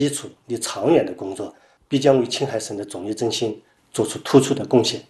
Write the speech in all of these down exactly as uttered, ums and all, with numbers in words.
基础的长远的工作，必将为青海省的种业振兴做出突出的贡献。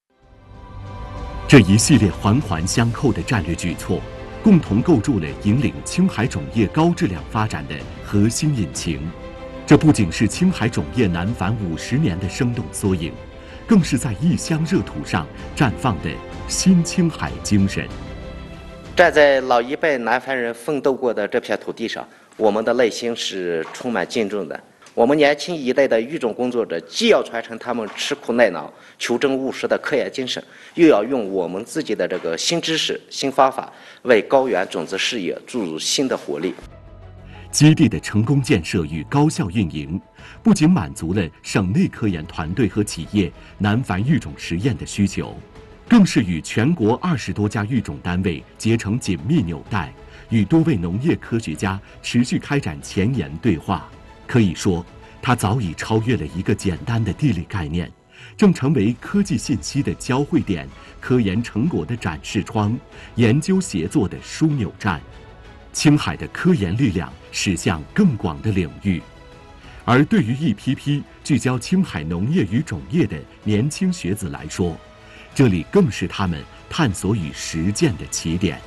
这一系列环环相扣的战略举措，共同构筑了引领青海种业高质量发展的核心引擎。这不仅是青海种业南繁五十年的生动缩影，更是在异乡热土上绽放的新青海精神。 站在老一辈南繁人奋斗过的这片土地上，我们的内心是充满敬重的。我们年轻一代的育种工作者，既要传承他们吃苦耐劳、求真务实的科研精神，又要用我们自己的这个新知识、新方法，为高原种子事业注入新的活力。 基地的成功建设与高效运营，不仅满足了省内科研团队和企业南繁育种实验的需求，更是与全国二十多家育种单位结成紧密纽带，与多位农业科学家持续开展前沿对话。可以说，它早已超越了一个简单的地理概念，正成为科技信息的交汇点、科研成果的展示窗、研究协作的枢纽站。青海的科研力量驶向更广的领域，而对于一批批聚焦青海农业与种业的年轻学子来说，这里更是他们探索与实践的起点。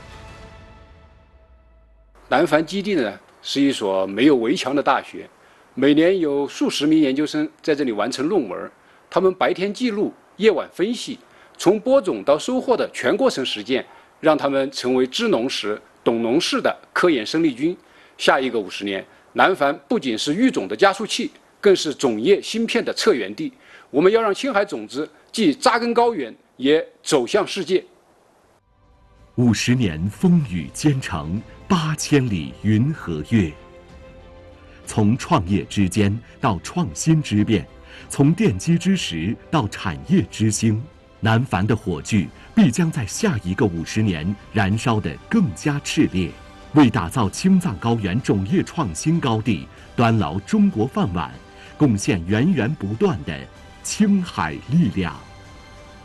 南繁基地呢，是一所没有围墙的大学，每年有数十名研究生在这里完成论文，他们白天记录，夜晚分析，从播种到收获的全过程实践，让他们成为知农时、懂农事的科研生力军。下一个五十年，南繁不仅是育种的加速器，更是种业芯片的策源地。我们要让青海种子既扎根高原，也走向世界。 五十年风雨兼程，八千里云和月。从创业之间到创新之变，从奠基之时到产业之星，南繁的火炬必将在下一个五十年燃烧得更加炽烈，为打造青藏高原种业创新高地端牢中国饭碗，贡献源源不断的青海力量。